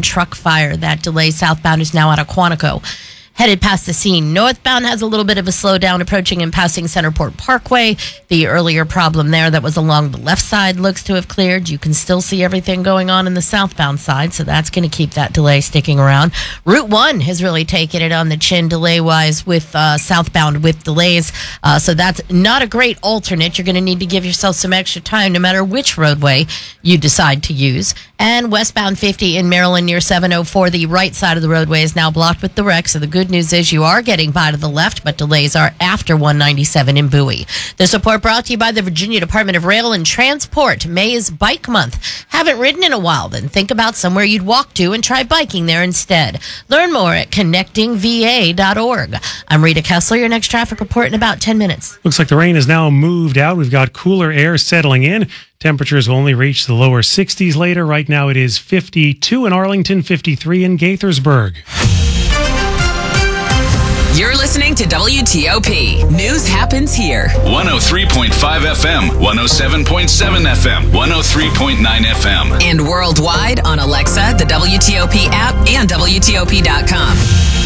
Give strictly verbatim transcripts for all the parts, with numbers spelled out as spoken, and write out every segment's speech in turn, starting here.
truck fire. That delay southbound is now out of Quantico. Headed past the scene. Northbound has a little bit of a slowdown approaching and passing Centerport Parkway. The earlier problem there that was along the left side looks to have cleared. You can still see everything going on in the southbound side, so that's going to keep that delay sticking around. Route one has really taken it on the chin delay-wise with uh, southbound with delays, uh, so that's not a great alternate. You're going to need to give yourself some extra time no matter which roadway you decide to use. And westbound fifty in Maryland near seven oh four, the right side of the roadway is now blocked with the wreck, so the good news is you are getting by to the left, but delays are after one ninety-seven in Bowie. This report brought to you by the Virginia Department of Rail and Transport. May is Bike Month. Haven't ridden in a while? Then think about somewhere you'd walk to and try biking there instead. Learn more at connecting v a dot org. I'm Rita Kessler. Your next traffic report in about ten minutes. Looks like the rain has now moved out. We've got cooler air settling in. Temperatures will only reach the lower sixties later. Right now it is fifty-two in Arlington, fifty-three in Gaithersburg. You're listening to W T O P. News happens here. one oh three point five F M, one oh seven point seven F M, one oh three point nine F M. And worldwide on Alexa, the W T O P app, and W T O P dot com.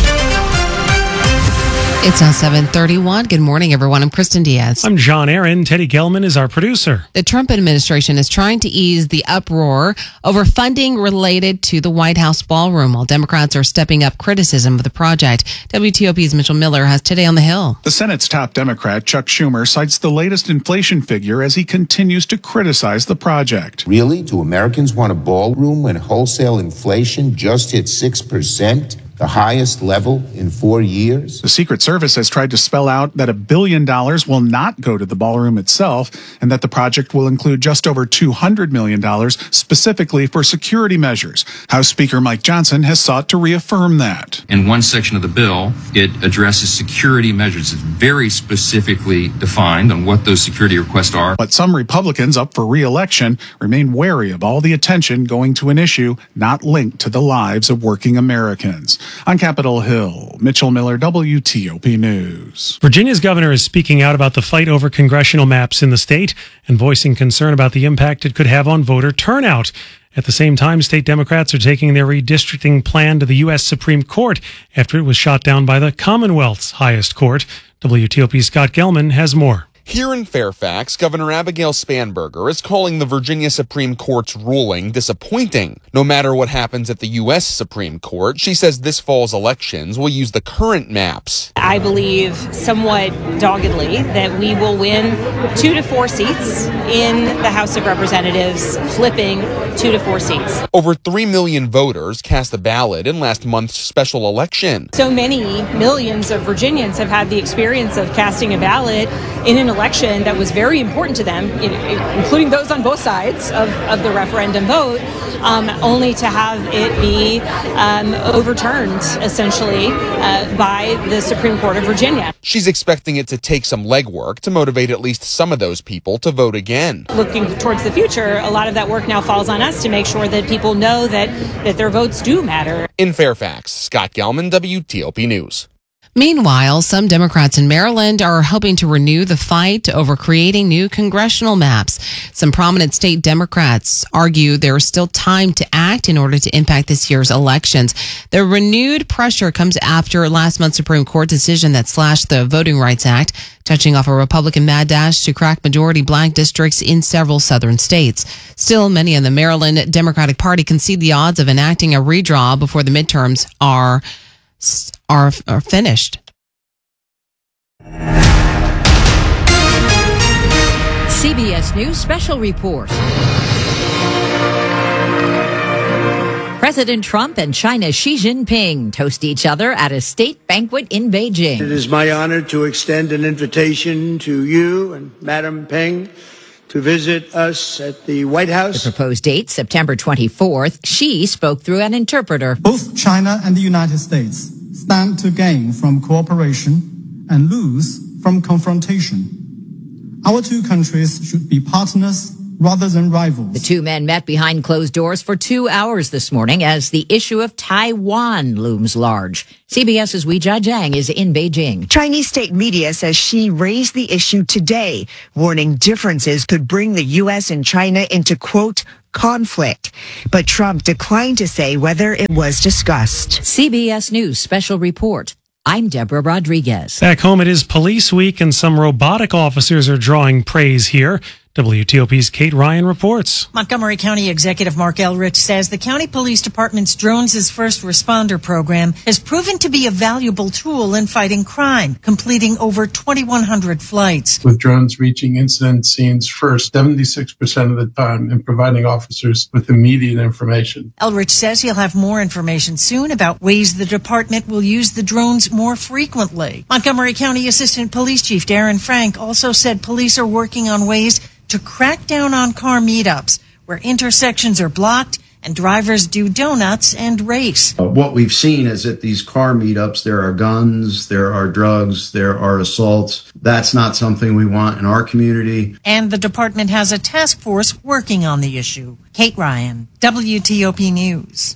It's now seven thirty-one. Good morning, everyone. I'm Kristen Diaz. I'm John Aaron. Teddy Gelman is our producer. The Trump administration is trying to ease the uproar over funding related to the White House ballroom, while Democrats are stepping up criticism of the project. W T O P's Mitchell Miller has Today on the Hill. The Senate's top Democrat, Chuck Schumer, cites the latest inflation figure as he continues to criticize the project. Really? Do Americans want a ballroom when wholesale inflation just hit six percent? The highest level in four years. The Secret Service has tried to spell out that a billion dollars will not go to the ballroom itself and that the project will include just over two hundred million dollars specifically for security measures. House Speaker Mike Johnson has sought to reaffirm that. In one section of the bill, it addresses security measures. It's very specifically defined on what those security requests are. But some Republicans up for re-election remain wary of all the attention going to an issue not linked to the lives of working Americans. On Capitol Hill, Mitchell Miller, W T O P News. Virginia's governor is speaking out about the fight over congressional maps in the state and voicing concern about the impact it could have on voter turnout. At the same time, state Democrats are taking their redistricting plan to the U S Supreme Court after it was shot down by the Commonwealth's highest court. W T O P's Scott Gelman has more. Here in Fairfax, Governor Abigail Spanberger is calling the Virginia Supreme Court's ruling disappointing. No matter what happens at the U S Supreme Court, she says this fall's elections will use the current maps. I believe somewhat doggedly that we will win two to four seats in the House of Representatives, flipping two to four seats. Over three million voters cast a ballot in last month's special election. So many millions of Virginians have had the experience of casting a ballot in an election that was very important to them, including those on both sides of, of the referendum vote, um, only to have it be um, overturned, essentially, uh, by the Supreme Court of Virginia. She's expecting it to take some legwork to motivate at least some of those people to vote again. Looking towards the future, a lot of that work now falls on us to make sure that people know that, that their votes do matter. In Fairfax, Scott Gelman, W T O P News. Meanwhile, some Democrats in Maryland are hoping to renew the fight over creating new congressional maps. Some prominent state Democrats argue there is still time to act in order to impact this year's elections. The renewed pressure comes after last month's Supreme Court decision that slashed the Voting Rights Act, touching off a Republican mad dash to crack majority black districts in several southern states. Still, many in the Maryland Democratic Party concede the odds of enacting a redraw before the midterms are Are, are finished. C B S News Special Report. President Trump and China's Xi Jinping toast each other at a state banquet in Beijing. It is my honor to extend an invitation to you and Madam Peng to visit us at the White House. The proposed date, September twenty-fourth, Xi spoke through an interpreter. Both China and the United States stand to gain from cooperation and lose from confrontation. Our two countries should be partners rather than rivals. The two men met behind closed doors for two hours this morning as the issue of Taiwan looms large. CBS's Weijia Jiang is in Beijing. Chinese state media says Xi raised the issue today, warning differences could bring the U S and China into, quote, conflict. But Trump declined to say whether it was discussed. C B S News special report. I'm Deborah Rodriguez. Back home, it is Police Week, and some robotic officers are drawing praise here. W T O P's Kate Ryan reports. Montgomery County Executive Mark Elrich says the county police department's Drones as First Responder program has proven to be a valuable tool in fighting crime, completing over twenty-one hundred flights. With drones reaching incident scenes first seventy-six percent of the time and providing officers with immediate information. Elrich says he'll have more information soon about ways the department will use the drones more frequently. Montgomery County Assistant Police Chief Darren Frank also said police are working on ways to crack down on car meetups where intersections are blocked and drivers do donuts and race. Uh, what we've seen is at these car meetups, there are guns, there are drugs, there are assaults. That's not something we want in our community. And the department has a task force working on the issue. Kate Ryan, W T O P News.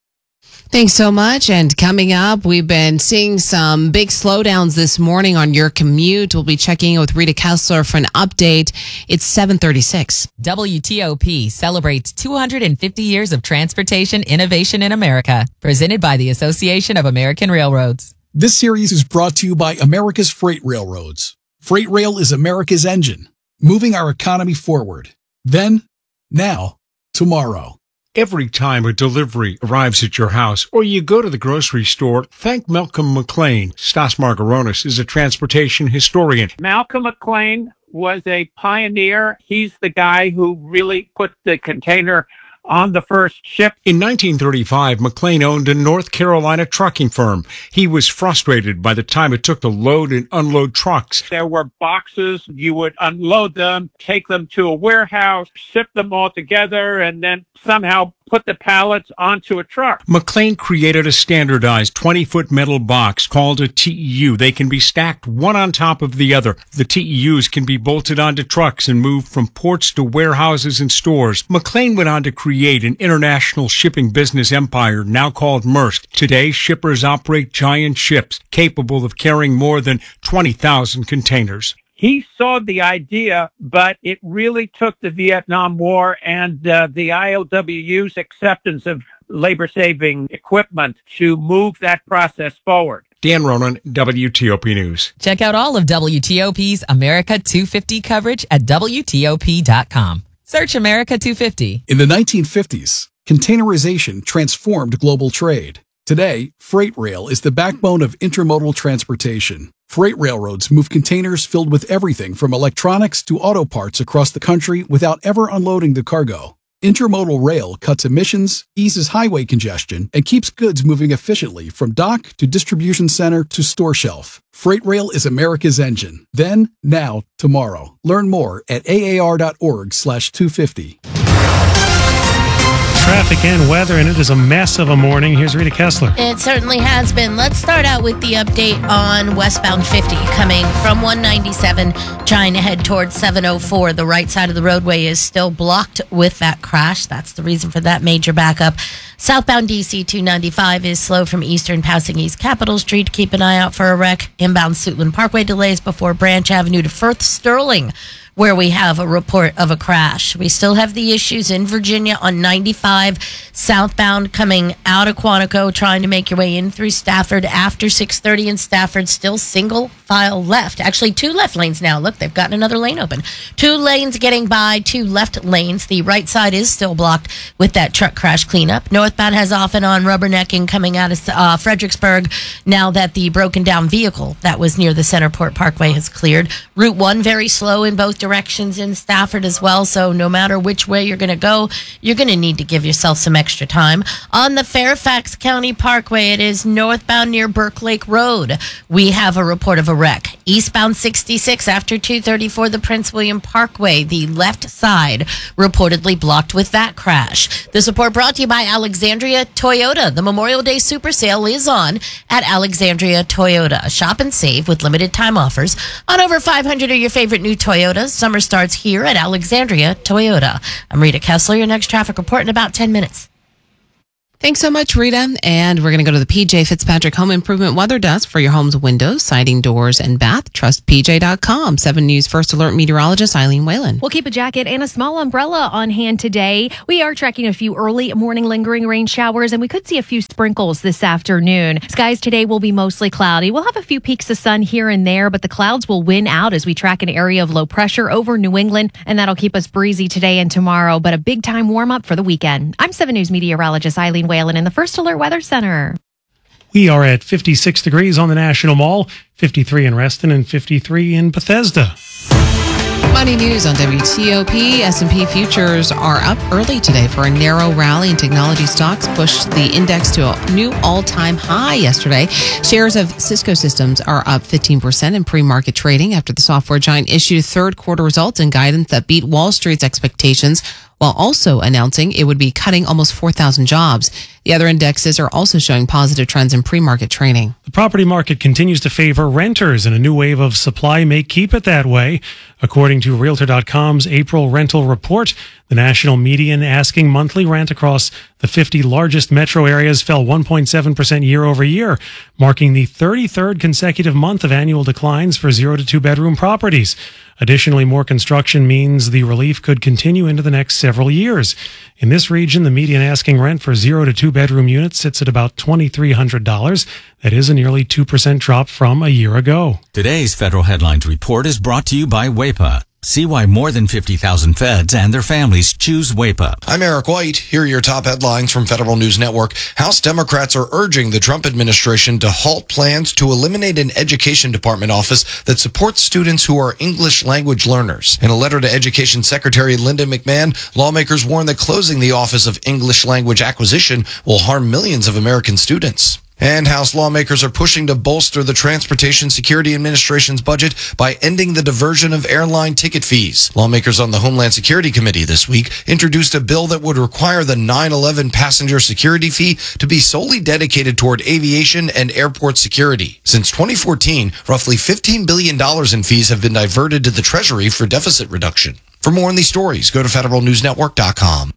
Thanks so much. And coming up, we've been seeing some big slowdowns this morning on your commute. We'll be checking in with Rita Kessler for an update. It's seven thirty-six. W T O P celebrates two hundred fifty years of transportation innovation in America. Presented by the Association of American Railroads. This series is brought to you by America's Freight Railroads. Freight Rail is America's engine, moving our economy forward. Then, now, tomorrow. Every time a delivery arrives at your house or you go to the grocery store, thank Malcolm McLean. Stas Margaronis is a transportation historian. Malcolm McLean was a pioneer. He's the guy who really put the container on the first ship. In nineteen thirty-five, McLean owned a North Carolina trucking firm. He was frustrated by the time it took to load and unload trucks. There were boxes. You would unload them, take them to a warehouse, ship them all together, and then somehow put the pallets onto a truck. McLean created a standardized twenty-foot metal box called a T E U. They can be stacked one on top of the other. The T E Us can be bolted onto trucks and moved from ports to warehouses and stores. McLean went on to create an international shipping business empire now called Maersk. Today, shippers operate giant ships capable of carrying more than twenty thousand containers. He saw the idea, but it really took the Vietnam War and uh, the I O W U's acceptance of labor-saving equipment to move that process forward. Dan Ronan, W T O P News. Check out all of W T O P's America two fifty coverage at W T O P dot com. Search America two fifty. In the nineteen fifties, containerization transformed global trade. Today, freight rail is the backbone of intermodal transportation. Freight railroads move containers filled with everything from electronics to auto parts across the country without ever unloading the cargo. Intermodal rail cuts emissions, eases highway congestion, and keeps goods moving efficiently from dock to distribution center to store shelf. Freight rail is America's engine. Then, now, tomorrow. Learn more at A A R dot org slash two fifty. Traffic and weather, and it is a mess of a morning. Here's Rita Kessler. It certainly has been. Let's start out with the update on westbound fifty coming from one ninety-seven, trying to head towards seven oh four. The right side of the roadway is still blocked with that crash. That's the reason for that major backup. Southbound D C two ninety-five is slow from Eastern passing East Capitol Street. Keep an eye out for a wreck. Inbound Suitland Parkway delays before Branch Avenue to Firth Sterling, where we have a report of a crash. We still have the issues in Virginia on ninety-five, southbound coming out of Quantico, trying to make your way in through Stafford after six thirty in Stafford. Still single file left. Actually, two left lanes now. Look, they've gotten another lane open. Two lanes getting by, two left lanes. The right side is still blocked with that truck crash cleanup. Northbound has off and on rubbernecking coming out of uh, Fredericksburg now that the broken down vehicle that was near the Centerport Parkway has cleared. Route one very slow in both directions in Stafford as well, so no matter which way you're going to go, you're going to need to give yourself some extra time. On the Fairfax County Parkway, it is northbound near Burke Lake Road. We have a report of a wreck. Eastbound sixty-six after two thirty-four, the Prince William Parkway, the left side reportedly blocked with that crash. This report brought to you by Alexandria Toyota. The Memorial Day Super Sale is on at Alexandria Toyota. Shop and save with limited time offers on over five hundred of your favorite new Toyotas. Summer starts here at Alexandria Toyota. I'm Rita Kessler. Your next traffic report in about ten minutes. Thanks so much, Rita. And we're going to go to the P J Fitzpatrick Home Improvement Weather Desk for your home's windows, siding, doors, and bath. Trust P J dot com. seven News First Alert meteorologist Eileen Whalen. We'll keep a jacket and a small umbrella on hand today. We are tracking a few early morning lingering rain showers, and we could see a few sprinkles this afternoon. Skies today will be mostly cloudy. We'll have a few peaks of sun here and there, but the clouds will win out as we track an area of low pressure over New England, and that'll keep us breezy today and tomorrow, but a big time warm up for the weekend. I'm seven News meteorologist Eileen Whalen in the First Alert Weather Center. We are at fifty-six degrees on the National Mall, fifty-three in Reston, and fifty-three in Bethesda. Money news on W T O P. S and P futures are up early today for a narrow rally, and technology stocks pushed the index to a new all-time high yesterday. Shares of Cisco Systems are up fifteen percent in pre-market trading after the software giant issued third quarter results and guidance that beat Wall Street's expectations, while also announcing it would be cutting almost four thousand jobs. The other indexes are also showing positive trends in pre-market trading. The property market continues to favor renters, and a new wave of supply may keep it that way. According to Realtor dot com's April rental report, the national median asking monthly rent across the fifty largest metro areas fell one point seven percent year over year, marking the thirty-third consecutive month of annual declines for zero to two bedroom properties. Additionally, more construction means the relief could continue into the next several years. In this region, the median asking rent for zero to two bedroom units sits at about two thousand three hundred dollars. That is a nearly two percent drop from a year ago. Today's Federal Headlines Report is brought to you by W A P A. See why more than fifty thousand feds and their families choose W A P A. I'm Eric White. Here are your top headlines from Federal News Network. House Democrats are urging the Trump administration to halt plans to eliminate an education department office that supports students who are English language learners. In a letter to Education Secretary Linda McMahon, lawmakers warn that closing the Office of English Language Acquisition will harm millions of American students. And House lawmakers are pushing to bolster the Transportation Security Administration's budget by ending the diversion of airline ticket fees. Lawmakers on the Homeland Security Committee this week introduced a bill that would require the nine eleven passenger security fee to be solely dedicated toward aviation and airport security. Since twenty fourteen, roughly fifteen billion dollars in fees have been diverted to the Treasury for deficit reduction. For more on these stories, go to federal news network dot com.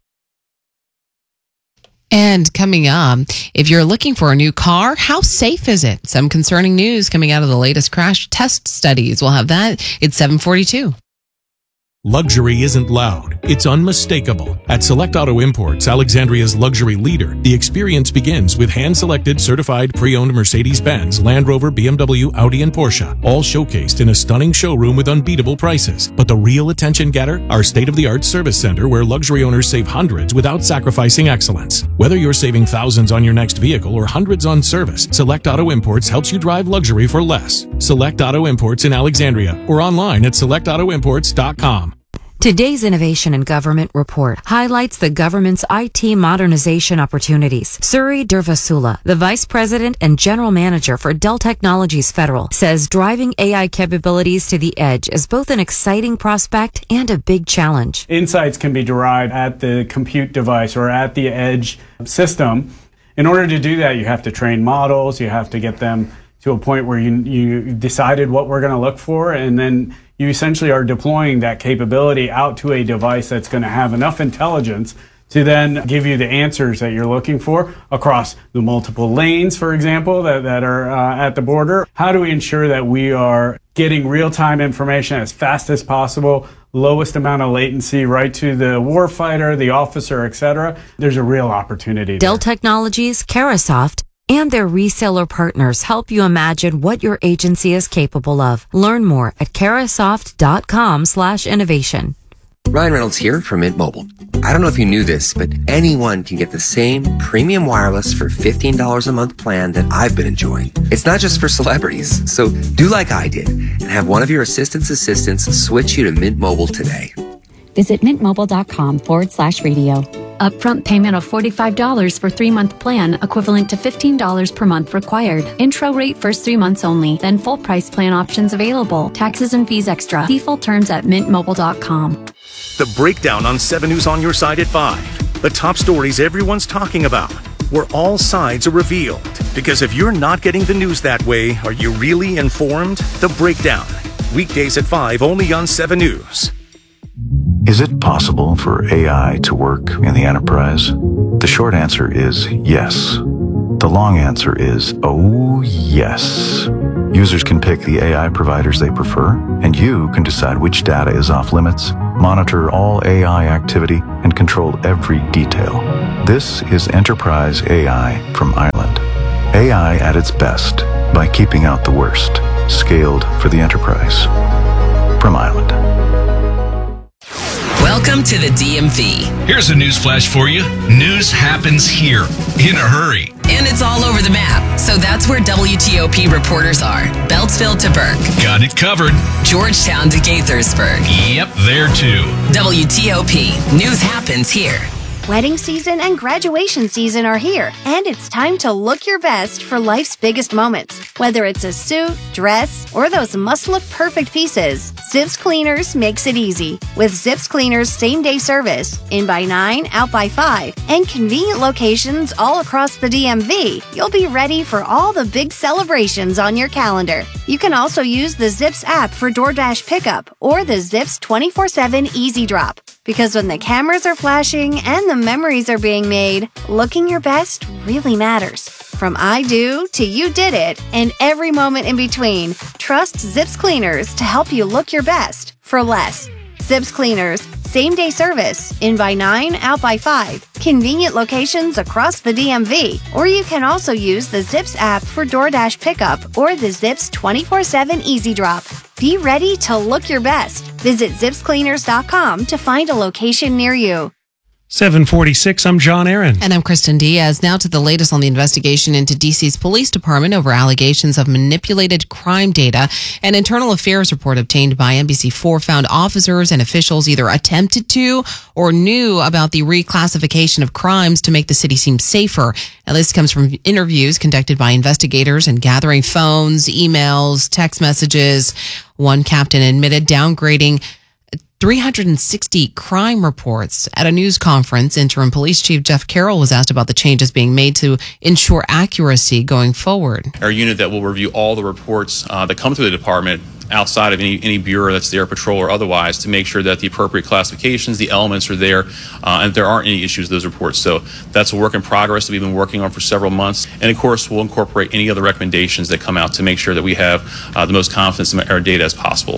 And coming up, if you're looking for a new car, how safe is it? Some concerning news coming out of the latest crash test studies. We'll have that. It's seven forty-two. Luxury isn't loud, it's unmistakable. At Select Auto Imports, Alexandria's luxury leader, the experience begins with hand-selected, certified, pre-owned Mercedes-Benz, Land Rover, B M W, Audi, and Porsche, all showcased in a stunning showroom with unbeatable prices. But the real attention getter? Our state-of-the-art service center where luxury owners save hundreds without sacrificing excellence. Whether you're saving thousands on your next vehicle or hundreds on service, Select Auto Imports helps you drive luxury for less. Select Auto Imports in Alexandria or online at select auto imports dot com. Today's Innovation in Government report highlights the government's I T modernization opportunities. Suri Durvasula, the Vice President and General Manager for Dell Technologies Federal, says driving A I capabilities to the edge is both an exciting prospect and a big challenge. Insights can be derived at the compute device or at the edge system. In order to do that, you have to train models, you have to get them to a point where you, you decided what we're going to look for, and then you essentially are deploying that capability out to a device that's going to have enough intelligence to then give you the answers that you're looking for across the multiple lanes, for example, that, that are uh, at the border. How do we ensure that we are getting real-time information as fast as possible, lowest amount of latency right to the warfighter, the officer, et cetera? There's a real opportunity Dell there. Technologies, Carasoft, and their reseller partners help you imagine what your agency is capable of. Learn more at carasoft dot com slash innovation. Ryan Reynolds here from Mint Mobile. I don't know if you knew this, but anyone can get the same premium wireless for fifteen dollars a month plan that I've been enjoying. It's not just for celebrities. So do like I did and have one of your assistant's assistants switch you to Mint Mobile today. Visit mintmobile.com forward slash radio. Upfront payment of forty-five dollars for three-month plan, equivalent to fifteen dollars per month required. Intro rate first three months only, then full price plan options available. Taxes and fees extra. See full terms at mint mobile dot com. The Breakdown on seven News on your side at five. The top stories everyone's talking about, where all sides are revealed. Because if you're not getting the news that way, are you really informed? The Breakdown. Weekdays at five, only on seven News. Is it possible for A I to work in the enterprise? The short answer is yes. The long answer is, oh yes. Users can pick the A I providers they prefer, and you can decide which data is off limits, monitor all A I activity, and control every detail. This is Enterprise A I from Ireland. A I at its best by keeping out the worst. Scaled for the enterprise. From Ireland. Welcome to the D M V. Here's a news flash for you. News happens here in a hurry. And it's all over the map. So that's where W T O P reporters are. Beltsville to Burke. Got it covered. Georgetown to Gaithersburg. Yep, there too. W T O P. News happens here. Wedding season and graduation season are here, and it's time to look your best for life's biggest moments. Whether it's a suit, dress, or those must-look perfect pieces, Zips Cleaners makes it easy. With Zips Cleaners same-day service, in by nine, out by five, and convenient locations all across the D M V, you'll be ready for all the big celebrations on your calendar. You can also use the Zips app for DoorDash pickup or the Zips twenty-four seven Easy Drop. Because when the cameras are flashing and the memories are being made, looking your best really matters. From I do to you did it and every moment in between, trust Zips Cleaners to help you look your best for less. Zips Cleaners, same-day service, in by nine, out by five, convenient locations across the D M V, or you can also use the Zips app for DoorDash pickup or the Zips twenty-four seven Easy Drop. Be ready to look your best. Visit zips cleaners dot com to find a location near you. seven forty-six, I'm John Aaron. And I'm Kristen Diaz. Now to the latest on the investigation into D C's police department over allegations of manipulated crime data. An internal affairs report obtained by N B C four found officers and officials either attempted to or knew about the reclassification of crimes to make the city seem safer. Now, this comes from interviews conducted by investigators and gathering phones, emails, text messages. One captain admitted downgrading three hundred sixty crime reports. At a news conference, interim police chief Jeff Carroll was asked about the changes being made to ensure accuracy going forward. Our unit that will review all the reports uh, that come through the department outside of any, any bureau that's there, patrol or otherwise, to make sure that the appropriate classifications, the elements are there, uh, and there aren't any issues with those reports. So that's a work in progress that we've been working on for several months. And of course, we'll incorporate any other recommendations that come out to make sure that we have uh, the most confidence in our data as possible.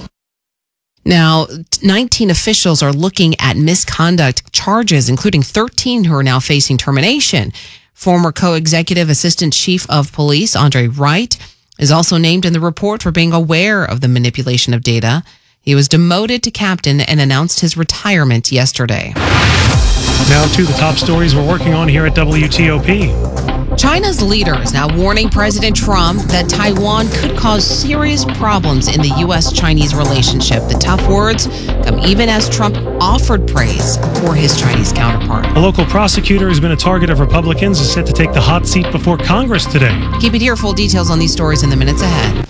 Now, nineteen officials are looking at misconduct charges, including thirteen who are now facing termination. Former co-executive assistant chief of police, Andre Wright, is also named in the report for being aware of the manipulation of data. He was demoted to captain and announced his retirement yesterday. Now to the top stories we're working on here at W T O P. China's leader is now warning President Trump that Taiwan could cause serious problems in the U S Chinese relationship. The tough words come even as Trump offered praise for his Chinese counterpart. A local prosecutor who's been a target of Republicans is set to take the hot seat before Congress today. Keep it here. Full details on these stories in the minutes ahead.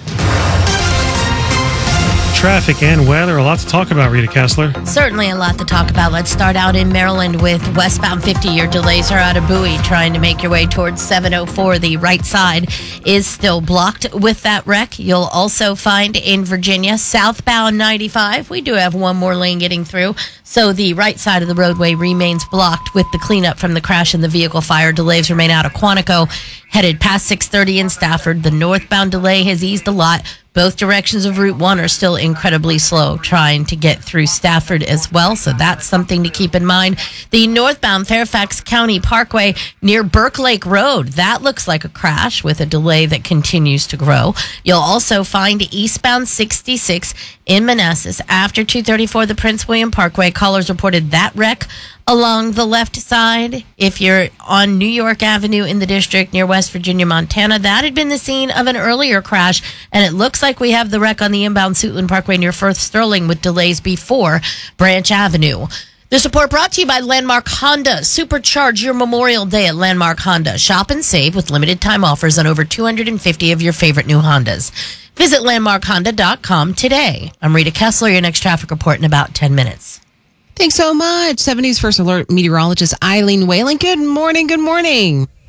Traffic and weather, a lot to talk about, Rita Kessler. Certainly a lot to talk about. Let's start out in Maryland with westbound fifty. Your delays are out of Bowie, trying to make your way towards seven oh four. The right side is still blocked with that wreck. You'll also find in Virginia, southbound ninety-five. We do have one more lane getting through, so the right side of the roadway remains blocked with the cleanup from the crash and the vehicle fire. Delays remain out of Quantico, headed past six thirty in Stafford. The northbound delay has eased a lot. Both directions of Route one are still incredibly slow, trying to get through Stafford as well, so that's something to keep in mind. The northbound Fairfax County Parkway near Burke Lake Road, that looks like a crash with a delay that continues to grow. You'll also find eastbound sixty-six in Manassas after two thirty-four, the Prince William Parkway. Callers reported that wreck along the left side. If you're on New York Avenue in the district near West Virginia, Montana, that had been the scene of an earlier crash, and it looks like we have the wreck on the inbound Suitland Parkway near Firth Sterling with delays before Branch Avenue. This report brought to you by Landmark Honda. Supercharge your Memorial Day at Landmark Honda. Shop and save with limited time offers on over two hundred fifty of your favorite new Hondas. Visit landmark honda dot com today. I'm Rita Kessler, your next traffic report in about ten minutes. Thanks so much. seven News First Alert meteorologist Eileen Whalen. Good morning. Good morning.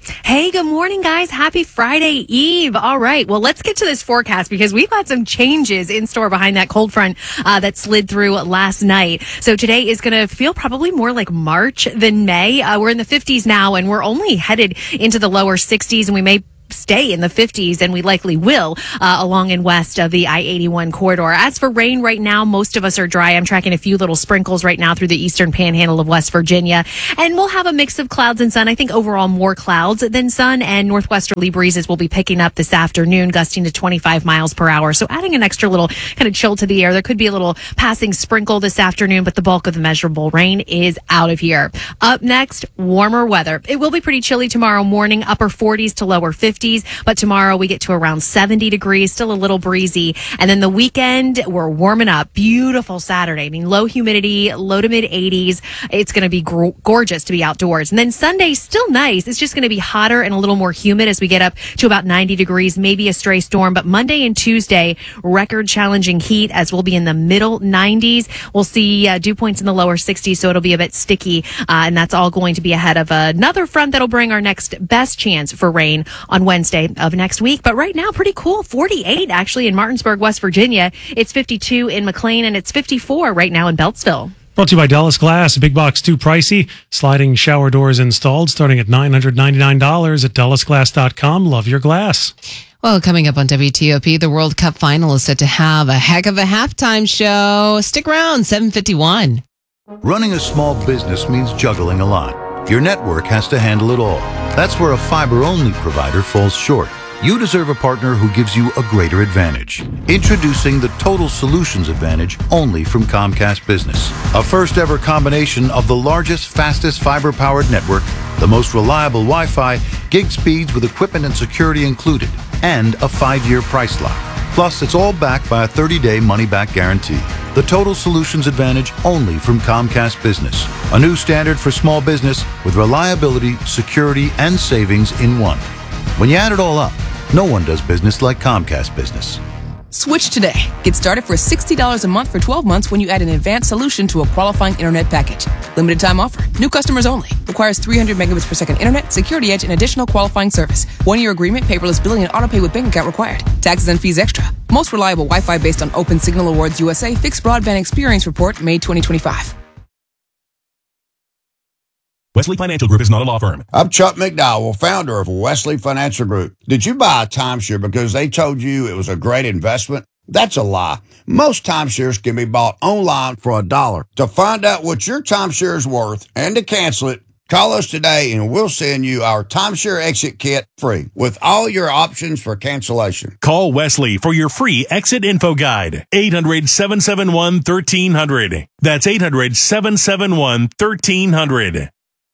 Hey, good morning, guys. Happy Friday Eve. All right. Well, let's get to this forecast because we've got some changes in store behind that cold front uh, that slid through last night. So today is going to feel probably more like March than May. Uh, we're in the fifties now, and we're only headed into the lower sixties, and we may stay in the fifties, and we likely will uh, along and west of the I eighty-one corridor. As for rain right now, most of us are dry. I'm tracking a few little sprinkles right now through the eastern panhandle of West Virginia, and we'll have a mix of clouds and sun. I think overall more clouds than sun, and northwesterly breezes will be picking up this afternoon, gusting to twenty-five miles per hour. So adding an extra little kind of chill to the air. There could be a little passing sprinkle this afternoon, but the bulk of the measurable rain is out of here. Up next, warmer weather. It will be pretty chilly tomorrow morning, upper forties to lower fifties. But tomorrow we get to around seventy degrees, still a little breezy. And then the weekend, we're warming up. Beautiful Saturday. I mean, low humidity, low to mid eighties. It's going to be gr- gorgeous to be outdoors. And then Sunday, still nice. It's just going to be hotter and a little more humid as we get up to about ninety degrees, maybe a stray storm. But Monday and Tuesday, record challenging heat as we'll be in the middle nineties. We'll see uh, dew points in the lower sixties, so it'll be a bit sticky. Uh, and that's all going to be ahead of another front that'll bring our next best chance for rain on Wednesday of next week. But right now, pretty cool. forty-eight actually in Martinsburg, West Virginia. It's fifty-two in McLean, and it's fifty-four right now in Beltsville. Brought to you by Dallas Glass. Big box too pricey. Sliding shower doors installed starting at nine hundred ninety-nine dollars at dallas glass dot com. Love your glass. Well, coming up on W T O P, the World Cup final is set to have a heck of a halftime show. Stick around, seven fifty-one. Running a small business means juggling a lot. Your network has to handle it all. That's where a fiber-only provider falls short. You deserve a partner who gives you a greater advantage. Introducing the Total Solutions Advantage only from Comcast Business. A first-ever combination of the largest, fastest fiber-powered network, the most reliable Wi-Fi, gig speeds with equipment and security included, and a five-year price lock. Plus, it's all backed by a thirty-day money-back guarantee. The Total Solutions Advantage only from Comcast Business. A new standard for small business with reliability, security, and savings in one. When you add it all up, no one does business like Comcast Business. Switch today. Get started for sixty dollars a month for twelve months when you add an advanced solution to a qualifying internet package. Limited time offer. New customers only. Requires three hundred megabits per second internet, security edge, and additional qualifying service. One-year agreement, paperless billing, and autopay with bank account required. Taxes and fees extra. Most reliable Wi-Fi based on Open Signal Awards U S A Fixed Broadband Experience Report, May twenty twenty-five. Wesley Financial Group is not a law firm. I'm Chuck McDowell, founder of Wesley Financial Group. Did you buy a timeshare because they told you it was a great investment? That's a lie. Most timeshares can be bought online for a dollar. To find out what your timeshare is worth and to cancel it, call us today and we'll send you our timeshare exit kit free with all your options for cancellation. Call Wesley for your free exit info guide. eight hundred, seven seven one, one three zero zero. That's eight hundred, seven seven one, one three zero zero.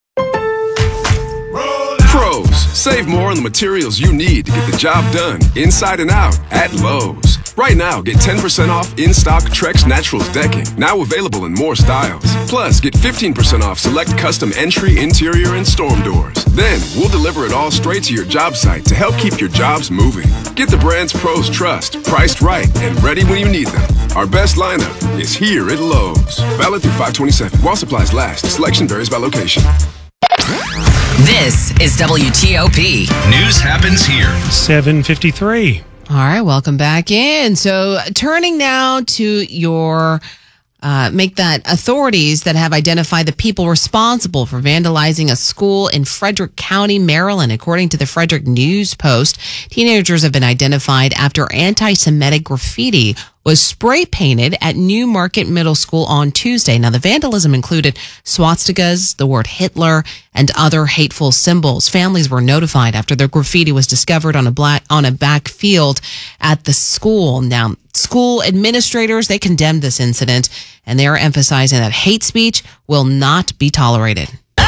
Pros, save more on the materials you need to get the job done inside and out at Lowe's. Right now, get ten percent off in-stock Trex Naturals decking, now available in more styles. Plus, get fifteen percent off select custom entry, interior, and storm doors. Then, we'll deliver it all straight to your job site to help keep your jobs moving. Get the brands pros trust, priced right, and ready when you need them. Our best lineup is here at Lowe's. Valid through five twenty-seven. While supplies last, selection varies by location. This is W T O P. News happens here. seven fifty-three. All right, welcome back in. So turning now to your, uh, make that authorities that have identified the people responsible for vandalizing a school in Frederick County, Maryland. According to the Frederick News Post, teenagers have been identified after anti-Semitic graffiti was spray painted at New Market Middle School on Tuesday. Now, the vandalism included swastikas, the word Hitler, and other hateful symbols. Families were notified after the graffiti was discovered on a black on a back field at the school. Now, school administrators, they condemned this incident, and they are emphasizing that hate speech will not be tolerated.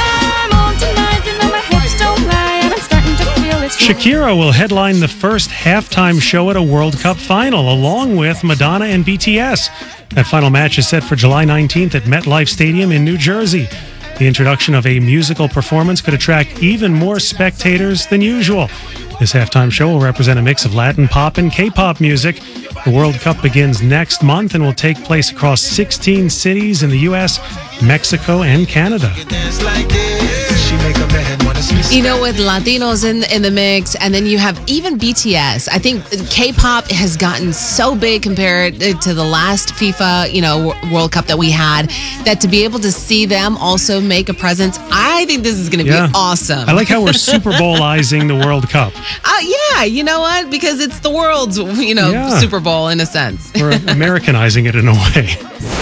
Shakira will headline the first halftime show at a World Cup final, along with Madonna and B T S. That final match is set for July nineteenth at MetLife Stadium in New Jersey. The introduction of a musical performance could attract even more spectators than usual. This halftime show will represent a mix of Latin pop and K-pop music. The World Cup begins next month and will take place across sixteen cities in the U S, Mexico, and Canada. She make a man wanna You know, with Latinos in in the mix, and then you have even B T S. I think K-pop has gotten so big compared to the last FIFA, you know, World Cup that we had, that to be able to see them also make a presence, I think this is going to Yeah. be awesome. I like how we're Super Bowl-izing the World Cup. Uh, yeah, you know what? Because it's the world's, you know, Yeah. Super Bowl in a sense. We're Americanizing it in a way.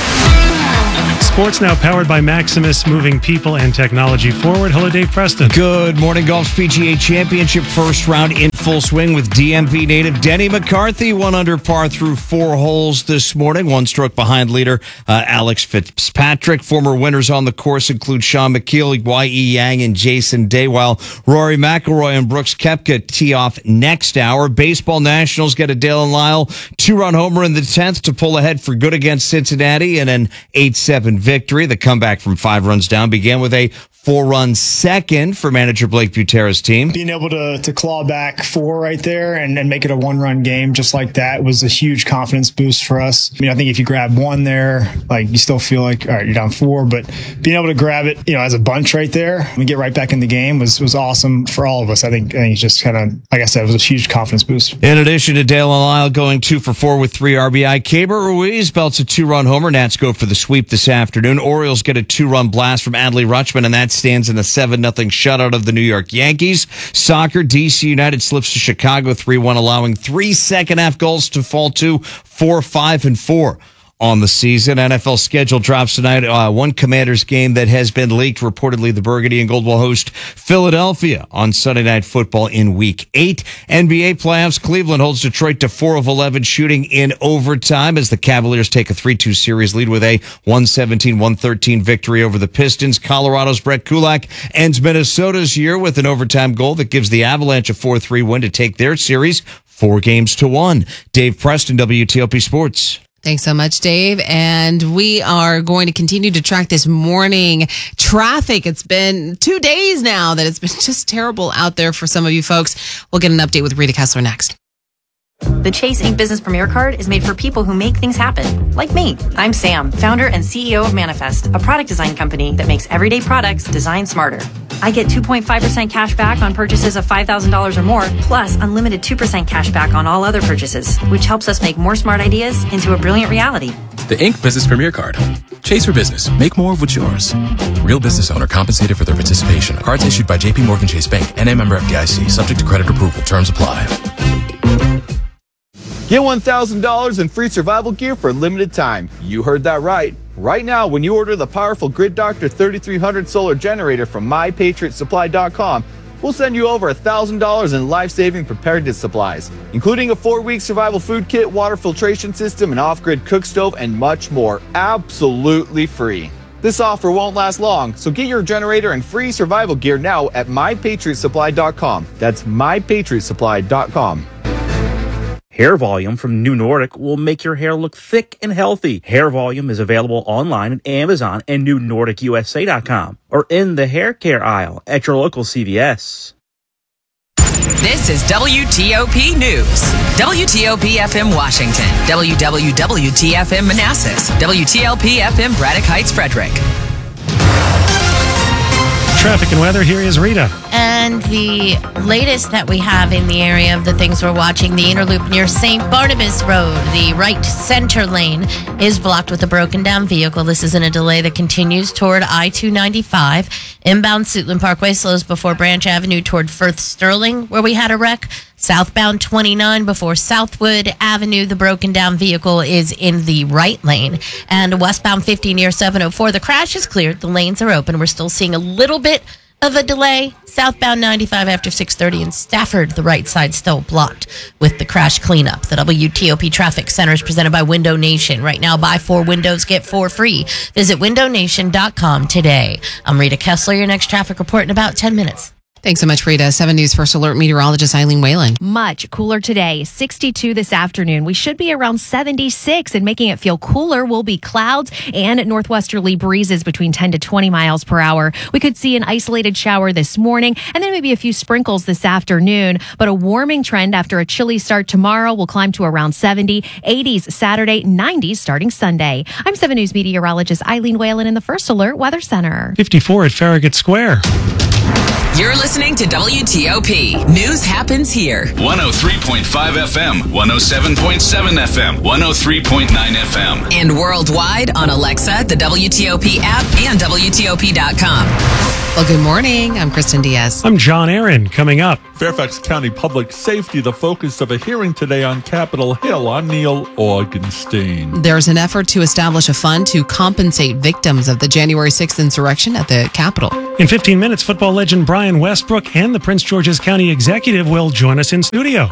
Sports now powered by Maximus, moving people and technology forward. Hello, Dave Preston. Good morning. Golf's P G A Championship first round in full swing with D M V native Denny McCarthy, one under par through four holes this morning, one stroke behind leader uh, Alex Fitzpatrick. Former winners on the course include Sean McKeel, Y E Yang, and Jason Day, while Rory McIlroy and Brooks Koepka tee off next hour. Baseball Nationals get a Dale and Lyle two-run homer in the tenth to pull ahead for good against Cincinnati and an eight seven victory. The comeback from five runs down began with a four-run second for manager Blake Butera's team. Being able to to claw back four right there and, and make it a one-run game just like that was a huge confidence boost for us. I mean, I think if you grab one there, like you still feel like, all right, you're down four, but being able to grab it, you know, as a bunch right there and get right back in the game was was awesome for all of us. I think, I think it's just kind of, like I said, it was a huge confidence boost. In addition to Dale and Lyle going two for four with three R B I, Keibert Ruiz belts a two-run homer. Nats go for the sweep this afternoon. Orioles get a two-run blast from Adley Rutschman, and that stands in a seven nothing shutout of the New York Yankees. Soccer, D C United slips to Chicago three one, allowing three second-half goals to fall to four, five, and four. On the season, N F L schedule drops tonight. Uh, one Commanders game that has been leaked. Reportedly, the Burgundy and Gold will host Philadelphia on Sunday Night Football in Week eight. N B A playoffs, Cleveland holds Detroit to four of eleven shooting in overtime as the Cavaliers take a three two series lead with a one seventeen one thirteen victory over the Pistons. Colorado's Brett Kulak ends Minnesota's year with an overtime goal that gives the Avalanche a four three win to take their series four games to one. Dave Preston, W T O P Sports. Thanks so much, Dave. And we are going to continue to track this morning traffic. It's been two days now that it's been just terrible out there for some of you folks. We'll get an update with Rita Kessler next. The Chase Ink Business Premier Card is made for people who make things happen, like me. I'm Sam, founder and C E O of Manifest, a product design company that makes everyday products designed smarter. I get two point five percent cash back on purchases of five thousand dollars or more, plus unlimited two percent cash back on all other purchases, which helps us make more smart ideas into a brilliant reality. The Ink Business Premier Card. Chase for business. Make more of what's yours. Real business owner compensated for their participation. Cards issued by J P Morgan Chase Bank, N A member F D I C, subject to credit approval. Terms apply. Get one thousand dollars in free survival gear for a limited time. You heard that right. Right now, when you order the powerful Grid Doctor thirty-three hundred solar generator from my patriot supply dot com, we'll send you over one thousand dollars in life-saving preparedness supplies, including a four-week survival food kit, water filtration system, an off-grid cook stove, and much more, absolutely free. This offer won't last long, so get your generator and free survival gear now at my patriot supply dot com. That's my patriot supply dot com. Hair Volume from New Nordic will make your hair look thick and healthy. Hair Volume is available online at Amazon and new nordic u s a dot com or in the hair care aisle at your local C V S. This is W T O P News. W T O P F M Washington. W W W T F M Manassas. W T L P F M Braddock Heights, Frederick. Traffic and weather, here is Rita. And the latest that we have in the area of the things we're watching, the inner loop near Saint Barnabas Road, the right center lane is blocked with a broken down vehicle. This is in a delay that continues toward I two ninety-five. Inbound Suitland Parkway slows before Branch Avenue toward Firth Sterling, where we had a wreck. Southbound twenty-nine before Southwood Avenue, the broken down vehicle is in the right lane. And westbound fifty near seven oh four, the crash is cleared. The lanes are open. We're still seeing a little bit of a delay. Southbound ninety-five after six thirty in Stafford, the right side still blocked with the crash cleanup. The W T O P Traffic Center is presented by Window Nation. Right now, buy four windows, get four free. Visit window nation dot com today. I'm Rita Kessler, your next traffic report in about ten minutes. Thanks so much, Rita. seven News First Alert meteorologist Eileen Whalen. Much cooler today, sixty-two this afternoon. We should be around seventy-six, and making it feel cooler will be clouds and northwesterly breezes between ten to twenty miles per hour. We could see an isolated shower this morning and then maybe a few sprinkles this afternoon, but a warming trend after a chilly start tomorrow will climb to around seventy, eighties Saturday, nineties starting Sunday. I'm seven News meteorologist Eileen Whalen in the First Alert Weather Center. fifty-four at Farragut Square. You're listening to W T O P. News happens here. one oh three point five F M, one oh seven point seven F M, one oh three point nine F M. And worldwide on Alexa, the W T O P app, and W T O P dot com. Well, good morning. I'm Kristen Diaz. I'm John Aaron. Coming up, Fairfax County Public Safety, the focus of a hearing today on Capitol Hill. I'm Neil Augenstein. There's an effort to establish a fund to compensate victims of the January sixth insurrection at the Capitol. In fifteen minutes, football legend Brian Westbrook and the Prince George's County Executive will join us in studio.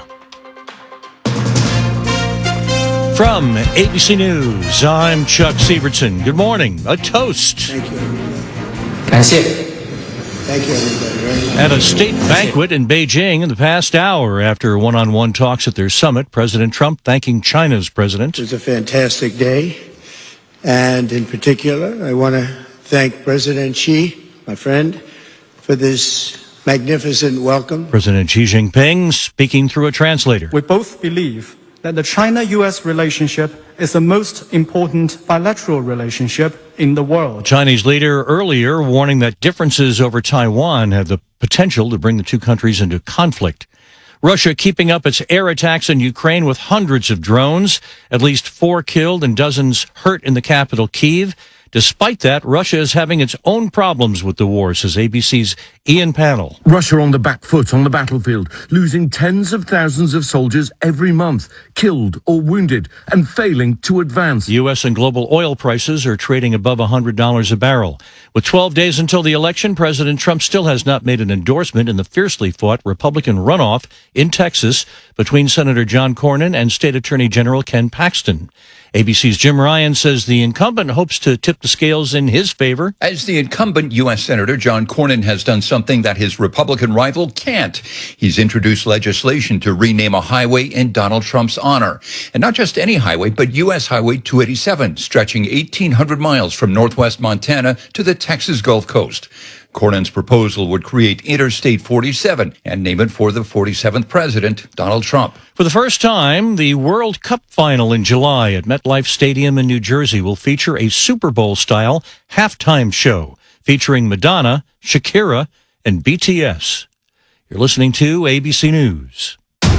From A B C News, I'm Chuck Sievertson. Good morning. A toast. Thank you. That's it. Thank you, everybody. At a state banquet in Beijing in the past hour after one-on-one talks at their summit, President Trump thanking China's president. It was a fantastic day. And in particular, I want to thank President Xi, my friend, for this magnificent welcome. President Xi Jinping speaking through a translator. We both believe that the China-U S relationship is the most important bilateral relationship in the world. Chinese leader earlier warning that differences over Taiwan have the potential to bring the two countries into conflict. Russia keeping up its air attacks in Ukraine with hundreds of drones, at least four killed and dozens hurt in the capital, Kyiv. Despite that, Russia is having its own problems with the war, says A B C's Ian Pannell. Russia on the back foot on the battlefield, losing tens of thousands of soldiers every month, killed or wounded, and failing to advance. U S and global oil prices are trading above one hundred dollars a barrel. With twelve days until the election, President Trump still has not made an endorsement in the fiercely fought Republican runoff in Texas between Senator John Cornyn and State Attorney General Ken Paxton. A B C's Jim Ryan says the incumbent hopes to tip the scales in his favor. As the incumbent U S Senator, John Cornyn has done something that his Republican rival can't. He's introduced legislation to rename a highway in Donald Trump's honor. And not just any highway, but U S Highway two eighty-seven, stretching eighteen hundred miles from northwest Montana to the Texas Gulf Coast. Cornyn's proposal would create Interstate forty-seven and name it for the forty-seventh president, Donald Trump. For the first time, the World Cup final in July at MetLife Stadium in New Jersey will feature a Super Bowl-style halftime show featuring Madonna, Shakira, and B T S. You're listening to A B C News.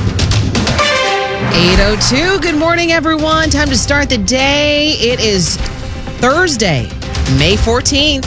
eight oh two. Good morning, everyone. Time to start the day. It is Thursday, May fourteenth.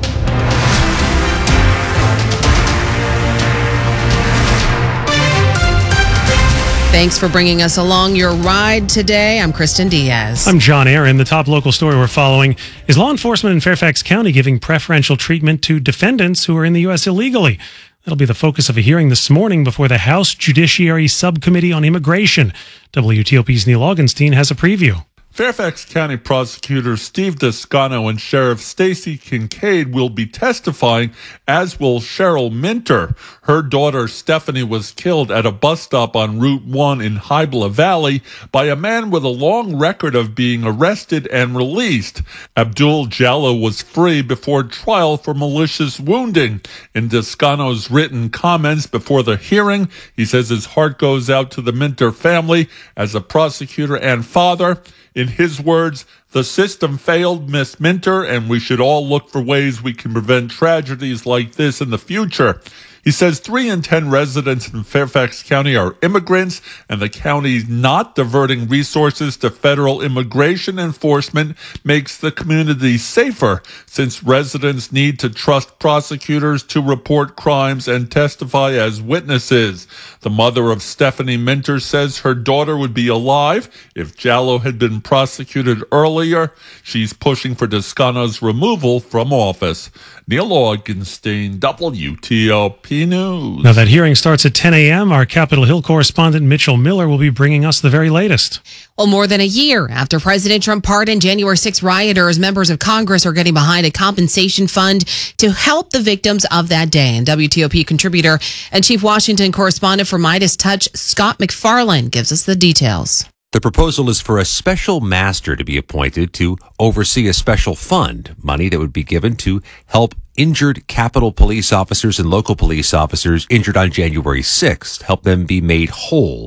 Thanks for bringing us along your ride today. I'm Kristen Diaz. I'm John Aaron. The top local story we're following is law enforcement in Fairfax County giving preferential treatment to defendants who are in the U S illegally. That'll be the focus of a hearing this morning before the House Judiciary Subcommittee on Immigration. W T O P's Neil Augenstein has a preview. Fairfax County Prosecutor Steve Descano and Sheriff Stacy Kincaid will be testifying, as will Cheryl Minter. Her daughter Stephanie was killed at a bus stop on Route one in Hybla Valley by a man with a long record of being arrested and released. Abdul Jallo was free before trial for malicious wounding. In Descano's written comments before the hearing, he says his heart goes out to the Minter family as a prosecutor and father. In his words, the system failed Miss Minter, and we should all look for ways we can prevent tragedies like this in the future. He says three in ten residents in Fairfax County are immigrants, and the county not diverting resources to federal immigration enforcement makes the community safer, since residents need to trust prosecutors to report crimes and testify as witnesses. The mother of Stephanie Minter says her daughter would be alive if Jallo had been prosecuted earlier. She's pushing for Descano's removal from office. Neil Augenstein, W T O P News. Now that hearing starts at ten a.m., our Capitol Hill correspondent Mitchell Miller will be bringing us the very latest. Well, more than a year after President Trump pardoned January sixth rioters, members of Congress are getting behind a compensation fund to help the victims of that day. And W T O P contributor and Chief Washington correspondent for Midas Touch, Scott McFarland, gives us the details. The proposal is for a special master to be appointed to oversee a special fund, money that would be given to help injured Capitol police officers and local police officers injured on January sixth, help them be made whole.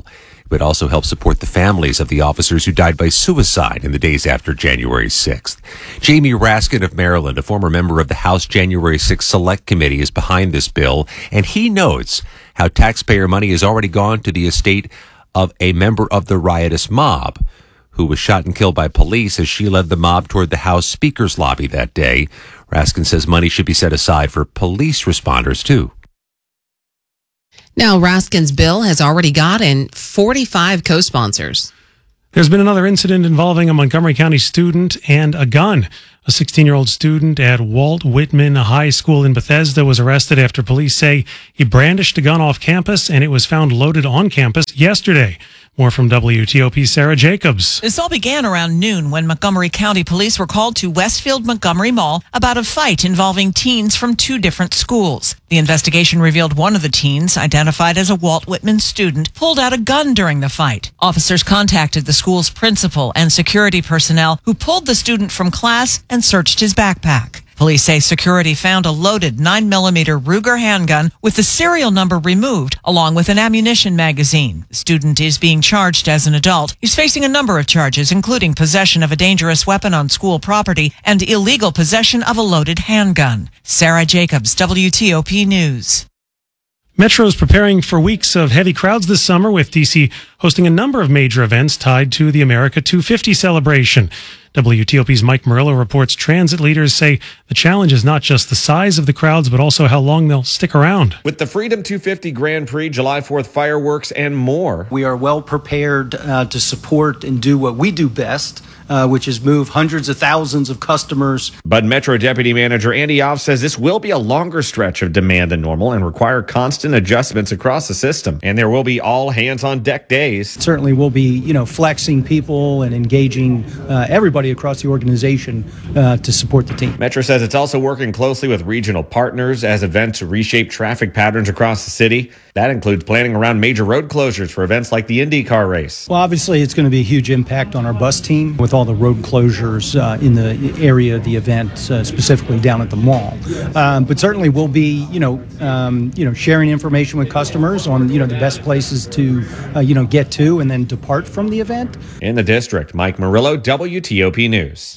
It would also help support the families of the officers who died by suicide in the days after January sixth. Jamie Raskin of Maryland, a former member of the House January sixth Select Committee, is behind this bill, and he notes how taxpayer money has already gone to the estate of a member of the riotous mob who was shot and killed by police as she led the mob toward the House Speaker's lobby that day. Raskin says money should be set aside for police responders, too. Now, Raskin's bill has already gotten forty-five co-sponsors. There's been another incident involving a Montgomery County student and a gun. A sixteen-year-old student at Walt Whitman High School in Bethesda was arrested after police say he brandished a gun off campus and it was found loaded on campus yesterday. More from W T O P's Sarah Jacobs. This all began around noon when Montgomery County police were called to Westfield Montgomery Mall about a fight involving teens from two different schools. The investigation revealed one of the teens, identified as a Walt Whitman student, pulled out a gun during the fight. Officers contacted the school's principal and security personnel who pulled the student from class and searched his backpack. Police say security found a loaded nine millimeter Ruger handgun with the serial number removed, along with an ammunition magazine. The student is being charged as an adult. He's facing a number of charges, including possession of a dangerous weapon on school property and illegal possession of a loaded handgun. Sarah Jacobs, W T O P News. Metro is preparing for weeks of heavy crowds this summer, with D C hosting a number of major events tied to the America two fifty celebration. W T O P's Mike Murillo reports transit leaders say the challenge is not just the size of the crowds, but also how long they'll stick around. With the Freedom two fifty Grand Prix, July fourth fireworks, and more, we are well prepared uh, to support and do what we do best, Uh, which is move hundreds of thousands of customers. But Metro Deputy Manager Andy Off says this will be a longer stretch of demand than normal and require constant adjustments across the system. And there will be all hands on deck days. Certainly we'll be, you know, flexing people and engaging uh, everybody across the organization uh, to support the team. Metro says it's also working closely with regional partners as events reshape traffic patterns across the city. That includes planning around major road closures for events like the IndyCar race. Well, obviously it's going to be a huge impact on our bus team with all the road closures uh, in the area of the event, uh, specifically down at the mall. Um, but certainly we'll be, you know, um, you know, sharing information with customers on, you know, the best places to, uh, you know, get to and then depart from the event. In the district, Mike Murillo, W T O P News.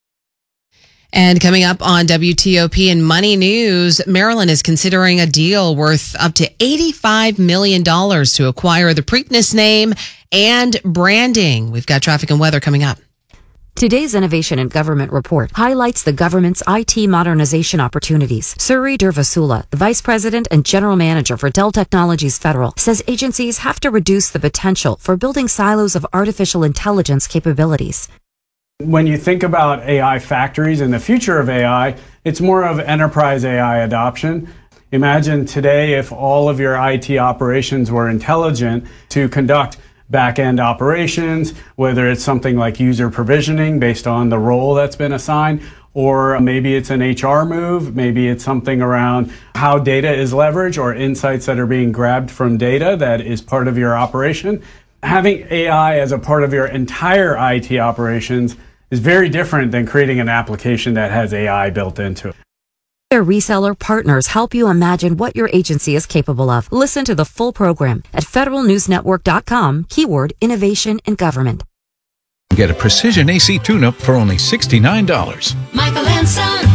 And coming up on W T O P and Money News, Maryland is considering a deal worth up to eighty-five million dollars to acquire the Preakness name and branding. We've got traffic and weather coming up. Today's Innovation in Government report highlights the government's I T modernization opportunities. Suri Durvasula, the Vice President and General Manager for Dell Technologies Federal, says agencies have to reduce the potential for building silos of artificial intelligence capabilities. When you think about A I factories and the future of A I, it's more of enterprise A I adoption. Imagine today if all of your I T operations were intelligent to conduct back-end operations, whether it's something like user provisioning based on the role that's been assigned, or maybe it's an H R move, maybe it's something around how data is leveraged or insights that are being grabbed from data that is part of your operation. Having A I as a part of your entire I T operations is very different than creating an application that has A I built into it. Their reseller partners help you imagine what your agency is capable of. Listen to the full program at federal news network dot com, keyword innovation in government. Get a precision A C tune-up for only sixty-nine dollars. Michael and Son.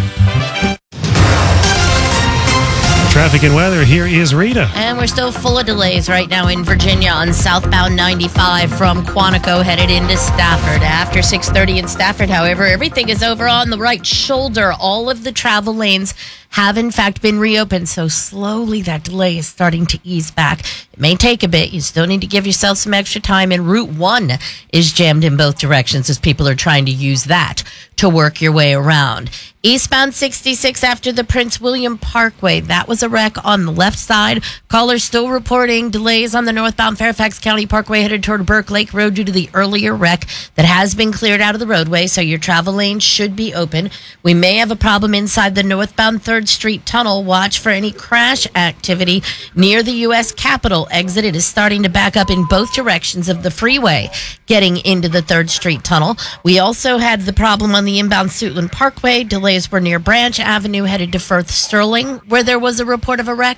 Traffic and weather, here is Rita. And we're still full of delays right now in Virginia on southbound ninety-five from Quantico headed into Stafford. After six thirty in Stafford, however, everything is over on the right shoulder. All of the travel lanes have in fact been reopened, so slowly that delay is starting to ease back. It may take a bit. You still need to give yourself some extra time, and Route one is jammed in both directions as people are trying to use that to work your way around. Eastbound sixty-six after the Prince William Parkway. That was a wreck on the left side. Callers still reporting delays on the northbound Fairfax County Parkway headed toward Burke Lake Road due to the earlier wreck that has been cleared out of the roadway, so your travel lanes should be open. We may have a problem inside the northbound third Street Tunnel. Watch for any crash activity near the U S Capitol exit. It is starting to back up in both directions of the freeway getting into the third Street Tunnel. We also had the problem on the inbound Suitland Parkway. Delays were near Branch Avenue headed to Firth Sterling, where there was a report of a wreck.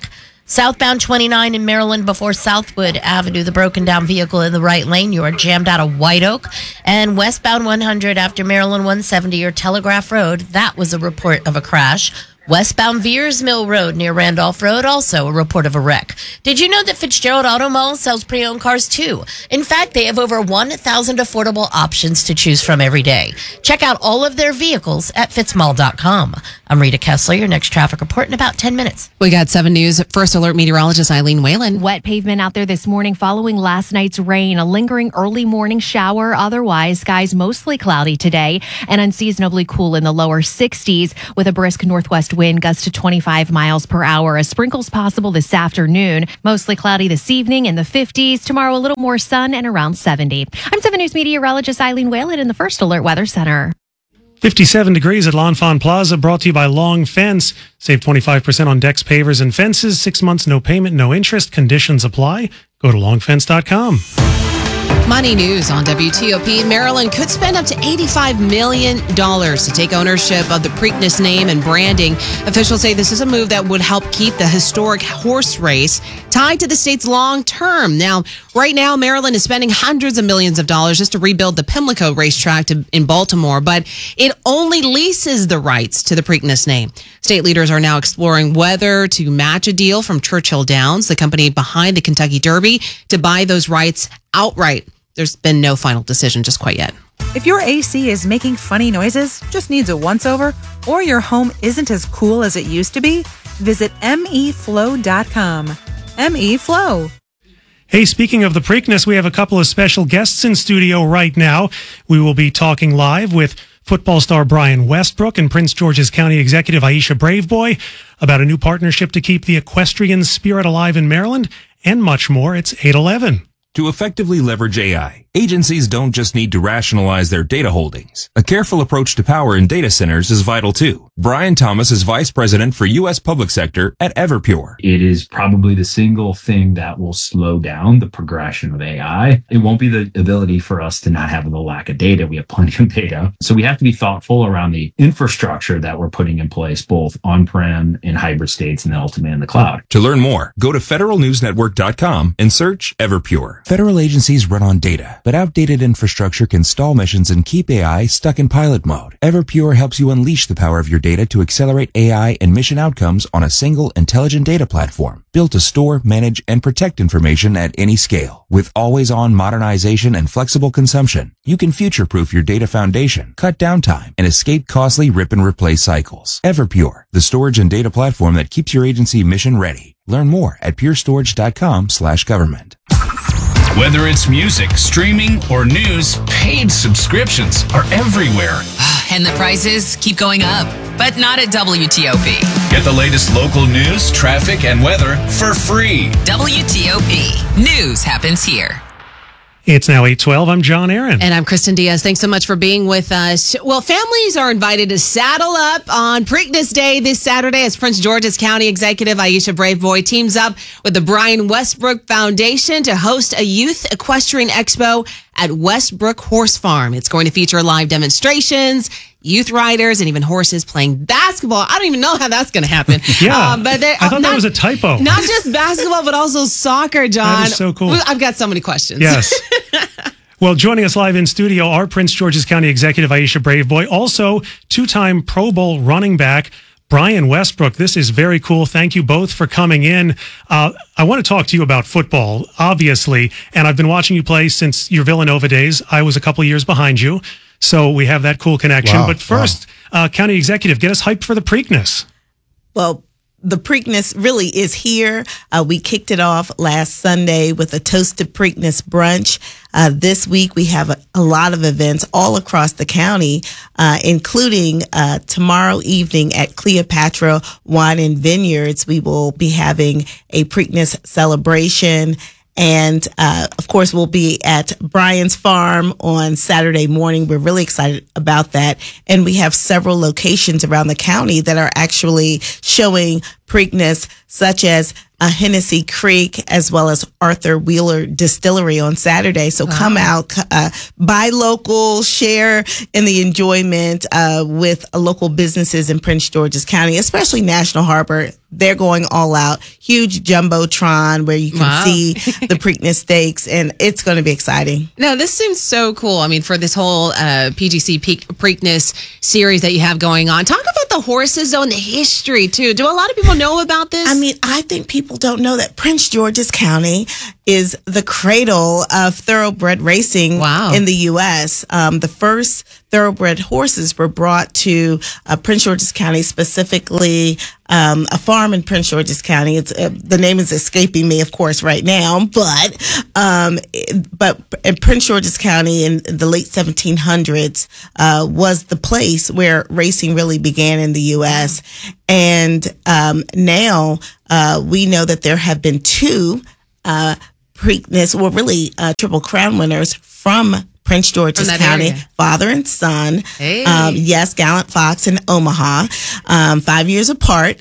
Southbound twenty-nine in Maryland before Southwood Avenue, the broken down vehicle in the right lane. You are jammed out of White Oak. And westbound one hundred after Maryland one seventy or Telegraph Road, that was a report of a crash. Westbound Veers Mill Road near Randolph Road, also a report of a wreck. Did you know that Fitzgerald Auto Mall sells pre-owned cars too? In fact, they have over one thousand affordable options to choose from every day. Check out all of their vehicles at fitzmall dot com. I'm Rita Kessler, your next traffic report in about ten minutes. We got seven News First Alert meteorologist Eileen Whalen. Wet pavement out there this morning following last night's rain. A lingering early morning shower. Otherwise, skies mostly cloudy today and unseasonably cool in the lower sixties with a brisk northwest wind gusts to twenty-five miles per hour. A sprinkles possible this afternoon. Mostly cloudy this evening in the fifties. Tomorrow, a little more sun and around seventy. I'm seven News meteorologist Eileen Whalen in the First Alert Weather Center. fifty-seven degrees at L'Enfant Plaza, brought to you by Long Fence. Save twenty-five percent on decks, pavers, and fences. Six months, no payment, no interest. Conditions apply. Go to long fence dot com. Money news on W T O P. Maryland could spend up to eighty-five million dollars to take ownership of the Preakness name and branding. Officials say this is a move that would help keep the historic horse race tied to the state's long term. Now, right now, Maryland is spending hundreds of millions of dollars just to rebuild the Pimlico racetrack to, in Baltimore, but it only leases the rights to the Preakness name. State leaders are now exploring whether to match a deal from Churchill Downs, the company behind the Kentucky Derby, to buy those rights outright. There's been no final decision just quite yet. If your A C is making funny noises, just needs a once-over, or your home isn't as cool as it used to be, visit M E flow dot com. M E Flow. Hey, speaking of the Preakness, we have a couple of special guests in studio right now. We will be talking live with football star Brian Westbrook and Prince George's County Executive Aisha Braveboy about a new partnership to keep the equestrian spirit alive in Maryland and much more. It's eight eleven. To effectively leverage A I, agencies don't just need to rationalize their data holdings. A careful approach to power in data centers is vital too. Brian Thomas is Vice President for U S Public Sector at Everpure. It is probably the single thing that will slow down the progression of A I. It won't be the ability for us to not have the lack of data. We have plenty of data. So we have to be thoughtful around the infrastructure that we're putting in place, both on-prem in hybrid states and then ultimately in the cloud. To learn more, go to federal news network dot com and search Everpure. Federal agencies run on data, but outdated infrastructure can stall missions and keep A I stuck in pilot mode. Everpure helps you unleash the power of your data to accelerate A I and mission outcomes on a single intelligent data platform built to store, manage, and protect information at any scale. With always-on modernization and flexible consumption, you can future-proof your data foundation, cut downtime, and escape costly rip-and-replace cycles. Everpure, the storage and data platform that keeps your agency mission ready. Learn more at pure storage dot com slash government. Whether it's music, streaming, or news, paid subscriptions are everywhere. And the prices keep going up, but not at W T O P. Get the latest local news, traffic, and weather for free. W T O P. News happens here. It's now eight twelve. I'm John Aaron. And I'm Kristen Diaz. Thanks so much for being with us. Well, families are invited to saddle up on Preakness Day this Saturday as Prince George's County Executive Aisha Braveboy teams up with the Brian Westbrook Foundation to host a youth equestrian expo at Westbrook Horse Farm. It's going to feature live demonstrations, youth riders, and even horses playing basketball. I don't even know how that's going to happen. Yeah, um, but they, I thought not, that was a typo. Not just basketball, but also soccer, John. That is so cool. I've got so many questions. Yes. Well, joining us live in studio are Prince George's County Executive Aisha Braveboy, also two-time Pro Bowl running back Brian Westbrook. This is very cool. Thank you both for coming in. Uh, I want to talk to you about football, obviously, and I've been watching you play since your Villanova days. I was a couple of years behind you, so we have that cool connection. Wow, but first, wow. uh, County Executive, get us hyped for the Preakness. Well, the Preakness really is here. Uh, we kicked it off last Sunday with a Toast to Preakness brunch. Uh, this week, we have a, a lot of events all across the county, uh, including uh, tomorrow evening at Cleopatra Wine and Vineyards. We will be having a Preakness celebration. And, uh, of course, we'll be at Brian's Farm on Saturday morning. We're really excited about that. And we have several locations around the county that are actually showing Preakness, such as uh, Hennessy Creek, as well as Arthur Wheeler Distillery on Saturday. So wow. come out, uh, buy local, share in the enjoyment uh, with uh, local businesses in Prince George's County, especially National Harbor. they're going all out. Huge jumbotron where you can Wow. see the Preakness Stakes, and it's going to be exciting. No, this seems so cool. I mean, for this whole uh, P G C Pe- Preakness series that you have going on, talk about the horses, though, and the history too. Do a lot of people know about this? I mean, I think people don't know that Prince George's County is the cradle of thoroughbred racing Wow. in the U S. Um, the first thoroughbred horses were brought to uh, Prince George's County, specifically um, a farm in Prince George's County. It's uh, the name is escaping me, of course, right now, but um, it- but in Prince George's County in the late seventeen hundreds uh, was the place where racing really began in the U S. And um, now uh, we know that there have been two uh, Preakness, well, really uh, Triple Crown winners from Prince George's From that County, area. father and son. Hey. Um, yes, Gallant Fox and Omaha, um, five years apart.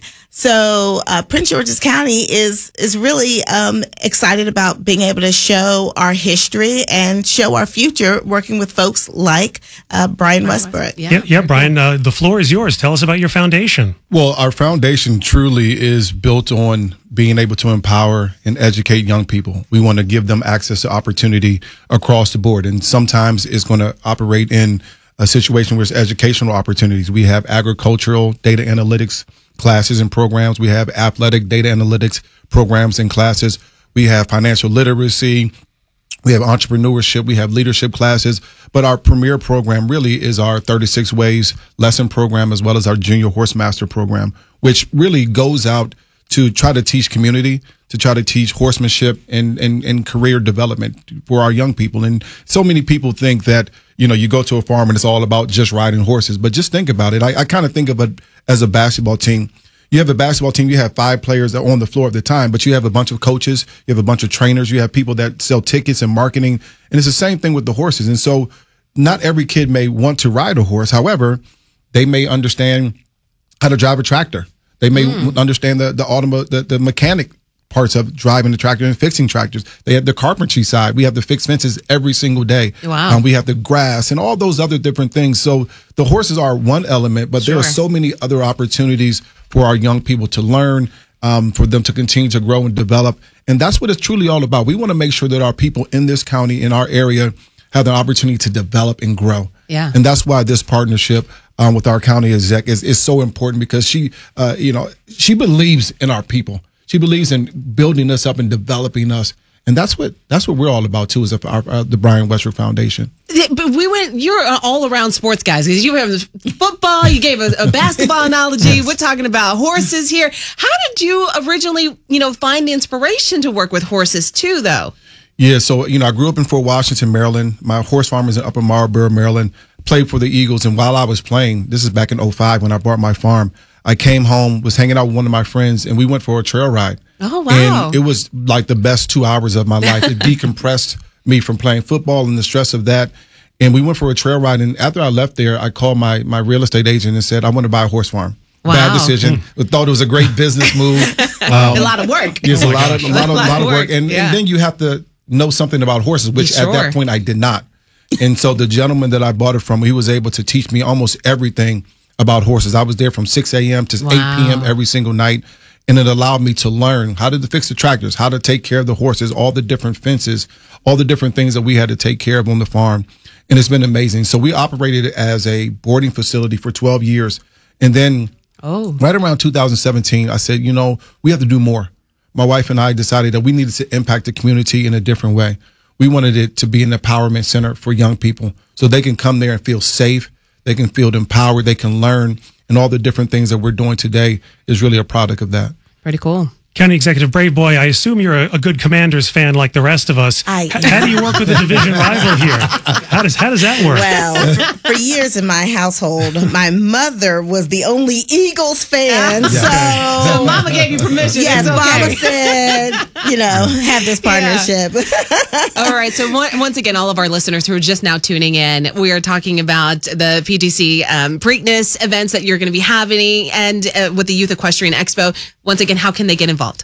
So uh, Prince George's County is is really um, excited about being able to show our history and show our future, working with folks like uh, Brian Westbrook. Yeah, yeah, Brian, uh, the floor is yours. Tell us about your foundation. Well, our foundation truly is built on being able to empower and educate young people. We want to give them access to opportunity across the board. And sometimes it's going to operate in a situation where it's educational opportunities. We have agricultural data analytics classes and programs. We have athletic data analytics programs and classes. We have financial literacy. We have entrepreneurship. We have leadership classes. But our premier program really is our thirty-six Ways lesson program, as well as our Junior Horse Master program, which really goes out to try to teach community, to try to teach horsemanship and, and, and career development for our young people. And so many people think that, you know, you go to a farm and it's all about just riding horses. But just think about it. I, I kind of think of it as a basketball team. You have a basketball team, you have five players that are on the floor at the time, but you have a bunch of coaches, you have a bunch of trainers, you have people that sell tickets and marketing. And it's the same thing with the horses. And so not every kid may want to ride a horse. However, they may understand how to drive a tractor. They may mm. understand the the, automo- the the mechanic parts of driving the tractor and fixing tractors. They have the carpentry side. We have the fixed fences every single day. Wow. Um, we have the grass and all those other different things. So the horses are one element, but Sure. there are so many other opportunities for our young people to learn, um, for them to continue to grow and develop. And that's what it's truly all about. We want to make sure that our people in this county, in our area, have the opportunity to develop and grow. Yeah. And that's why this partnership um, with our county exec is, is so important, because she, uh, you know, she believes in our people. She believes in building us up and developing us. And that's what that's what we're all about, too, is our, our, the Brian Westbrook Foundation. But we went, you're an all around sports guys, because you have football, you gave a, a basketball analogy. We're talking about horses here. How did you originally, you know, find the inspiration to work with horses, too, though? Yeah, so, you know, I grew up in Fort Washington, Maryland. My horse farm is in Upper Marlboro, Maryland. Played for the Eagles. And while I was playing, this is back in oh five when I bought my farm, I came home, was hanging out with one of my friends, and we went for a trail ride. Oh, wow. And it was like the best two hours of my life. It decompressed me from playing football and the stress of that. And we went for a trail ride. And after I left there, I called my, my real estate agent and said, I want to buy a horse farm. Wow. Bad decision. I thought it was a great business move. Um, a lot of work. Yes, a lot of, a lot of, a lot of work. And, yeah. and then you have to know something about horses, which Sure. at that point I did not. And so the gentleman that I bought it from, he was able to teach me almost everything about horses. I was there from six a.m. to Wow. eight p.m. every single night. And it allowed me to learn how to fix the tractors, how to take care of the horses, all the different fences, all the different things that we had to take care of on the farm. And it's been amazing. So we operated it as a boarding facility for twelve years. And then oh. right around two thousand seventeen, I said, you know, we have to do more. My wife and I decided that we needed to impact the community in a different way. We wanted it to be an empowerment center for young people so they can come there and feel safe. They can feel empowered. They can learn. And all the different things that we're doing today is really a product of that. Pretty cool. County Executive Brave Boy, I assume you're a, a good Commanders fan like the rest of us. I- H- how do you work with a division rival here? How does how does that work? Well, for, for years in my household, my mother was the only Eagles fan. Yeah. So, So Mama gave you permission. yes, It's okay. Mama said, you know, have this partnership. All right. So one, once again, all of our listeners who are just now tuning in, we are talking about the P G C um, Preakness events that you're going to be having, and uh, with the Youth Equestrian Expo. Once again, how can they get involved?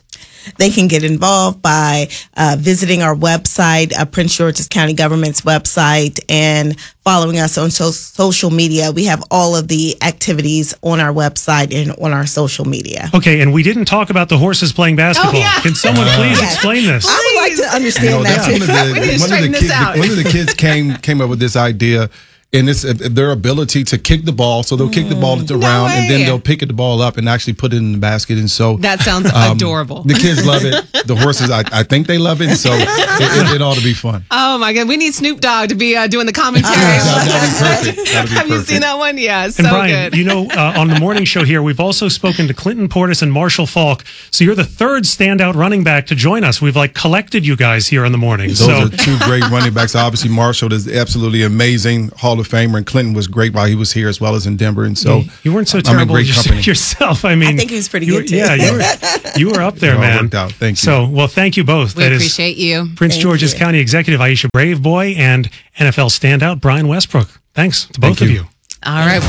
they can get involved by uh, visiting our website, uh, Prince George's County Government's website, and following us on so- social media. We have all of the activities on our website and on our social media. Okay, and we didn't talk about the horses playing basketball. Oh, yeah. Can someone Uh, please Yes. explain this? I would like to understand You know, that that's too. one of the, We need to one of the straighten this kids, out. one of the kids came came up with this idea, and it's uh, their ability to kick the ball. So they'll kick the ball around, and then way. they'll pick the ball up and actually put it in the basket. And so That sounds um, adorable. The kids love it. The horses, I, I think they love it. So it, it, it ought to be fun. Oh my God, we need Snoop Dogg to be uh, doing the commentary. That, that'd be perfect. That'd be Have you perfect. seen that one? Yeah, so And Brian, good. you know, uh, on the morning show here, we've also spoken to Clinton Portis and Marshall Falk. So you're the third standout running back to join us. We've like collected you guys here in the morning. Those so are two great running backs. Obviously, Marshall is absolutely amazing Hall of Famer, and Clinton was great while he was here as well as in Denver. And so you weren't so I'm in terrible great yours- company. yourself. I mean, I think he was pretty you good were- too. Yeah, you were, you were up there, It all man. worked out. Thank you. So, well, thank you both. We That is appreciate you. Prince Thank George's you. County Executive Aisha Brave Boy and N F L standout Brian Westbrook. Thanks to both of you. All right.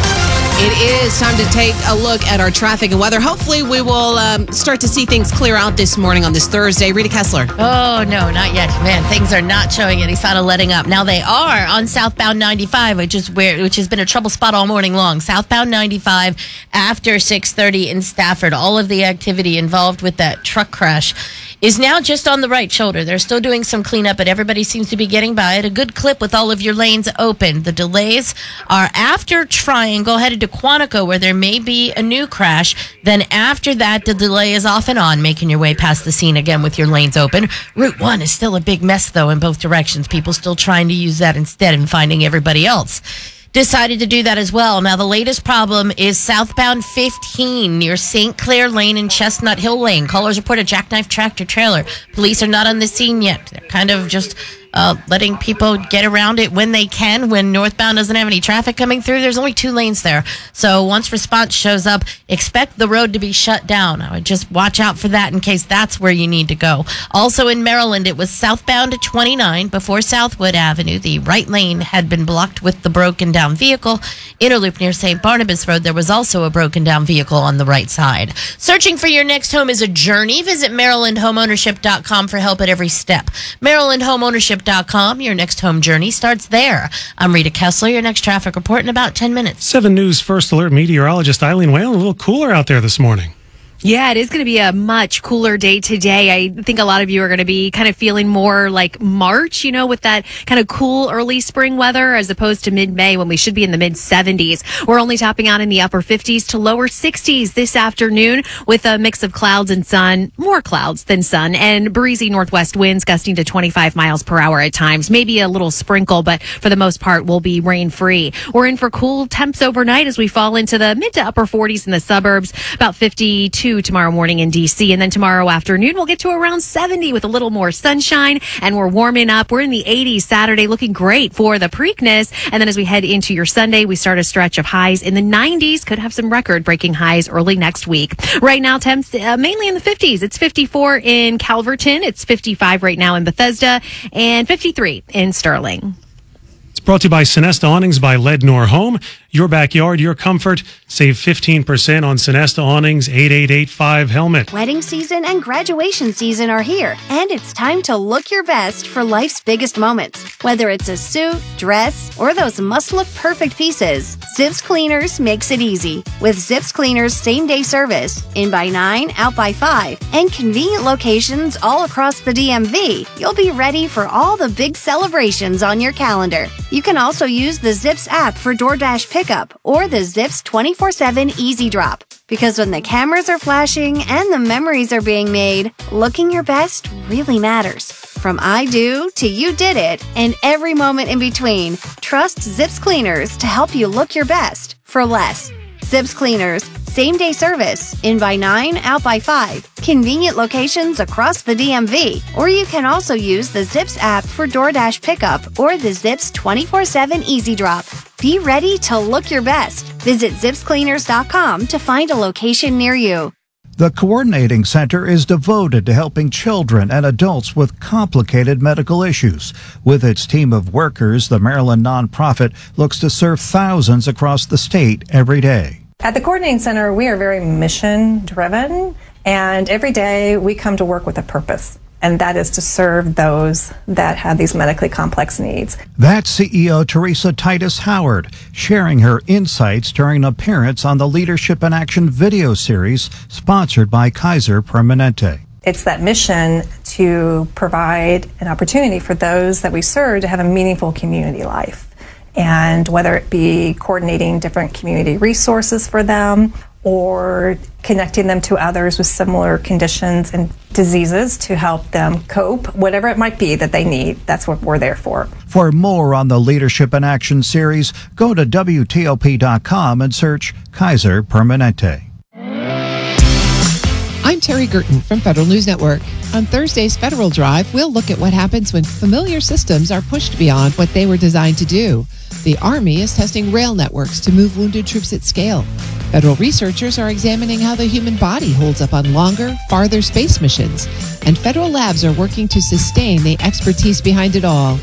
It is time to take a look at our traffic and weather. Hopefully, we will um, start to see things clear out this morning on this Thursday. Rita Kessler. Oh, no, not yet. Man, things are not showing any sign of letting up. Now they are on southbound ninety-five, which is where which has been a trouble spot all morning long. Southbound ninety-five after six thirty in Stafford. All of the activity involved with that truck crash is now just on the right shoulder. They're still doing some cleanup, but everybody seems to be getting by at a good clip with all of your lanes open. The delays are after Triangle headed to Quantico, where there may be a new crash. Then after that, the delay is off and on, making your way past the scene again with your lanes open. Route one is still a big mess, though, in both directions. People still trying to use that instead and finding everybody else decided to do that as well. Now, the latest problem is southbound fifteen near Saint Clair Lane and Chestnut Hill Lane. Callers report a jackknife tractor trailer. Police are not on the scene yet. They're kind of just uh, letting people get around it when they can. When northbound doesn't have any traffic coming through, there's only two lanes there. So once response shows up, expect the road to be shut down. I would just watch out for that in case that's where you need to go. Also in Maryland, it was southbound to twenty-nine before Southwood Avenue. The right lane had been blocked with the broken down vehicle. Inner loop near Saint Barnabas Road, there was also a broken down vehicle on the right side. Searching for your next home is a journey. Visit Maryland Home Ownership dot com for help at every step. Maryland Home Ownership dot com, your next home journey starts there. I'm Rita Kessler, your next traffic report in about ten minutes. Seven News First Alert meteorologist Eileen Whalen. A little cooler out there this morning. Yeah, it is going to be a much cooler day today. I think a lot of you are going to be kind of feeling more like March, you know, with that kind of cool early spring weather as opposed to mid-May when we should be in the mid seventies. We're only topping out in the upper fifties to lower sixties this afternoon with a mix of clouds and sun, more clouds than sun, and breezy northwest winds gusting to twenty-five miles per hour at times. Maybe a little sprinkle, but for the most part, we'll be rain-free. We're in for cool temps overnight as we fall into the mid to upper forties in the suburbs, about fifty-two tomorrow morning in D C. And then tomorrow afternoon, we'll get to around seventy with a little more sunshine, and we're warming up. We're in the eighties Saturday, looking great for the Preakness. And then as we head into your Sunday, we start a stretch of highs in the nineties. Could have some record-breaking highs early next week. Right now, temps uh, mainly in the fifties. It's fifty-four in Calverton. It's fifty-five right now in Bethesda, and fifty-three in Sterling. It's brought to you by Sonesta Awnings by Lednor Home. Your backyard, your comfort. Save fifteen percent on Sonesta Awnings. eight eight eight five helmet. Wedding season and graduation season are here, and it's time to look your best for life's biggest moments. Whether it's a suit, dress, or those must-look perfect pieces, Zips Cleaners makes it easy. With Zips Cleaners same-day service, in by nine, out by five, and convenient locations all across the D M V, you'll be ready for all the big celebrations on your calendar. You can also use the Zips app for DoorDash pickup or the Zips twenty-four seven Easy Drop. Because when the cameras are flashing and the memories are being made, looking your best really matters. From I do to you did it and every moment in between, trust Zips Cleaners to help you look your best for less. Zips Cleaners, same-day service, in by nine, out by five, convenient locations across the D M V, or you can also use the Zips app for DoorDash pickup or the Zips twenty-four seven Easy Drop. Be ready to look your best. Visit zips cleaners dot com to find a location near you. The Coordinating Center is devoted to helping children and adults with complicated medical issues. With its team of workers, the Maryland nonprofit looks to serve thousands across the state every day. At the Coordinating Center, we are very mission driven, And every day we come to work with a purpose, and that is to serve those that have these medically complex needs. That's C E O Teresa Titus Howard sharing her insights during an appearance on the Leadership in Action video series sponsored by Kaiser Permanente. It's that mission to provide an opportunity for those that we serve to have a meaningful community life. And whether it be coordinating different community resources for them or connecting them to others with similar conditions and diseases to help them cope, whatever it might be that they need, that's what we're there for. For more on the Leadership in Action series, go to W T O P dot com and search Kaiser Permanente. I'm Terry Gerton from Federal News Network. On Thursday's Federal Drive, we'll look at what happens when familiar systems are pushed beyond what they were designed to do. The Army is testing rail networks to move wounded troops at scale. Federal researchers are examining how the human body holds up on longer, farther space missions. And federal labs are working to sustain the expertise behind it all.